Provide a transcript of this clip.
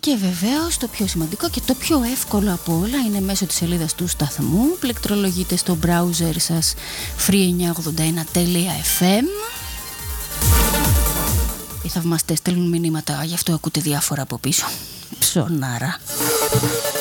Και βεβαίως το πιο σημαντικό και το πιο εύκολο από όλα είναι μέσω της σελίδας του σταθμού. Πληκτρολογείτε στο browser σας free981.fm. Οι θαυμαστές στέλνουν μηνύματα, γι' αυτό ακούτε διάφορα από πίσω. Ψωνάρα.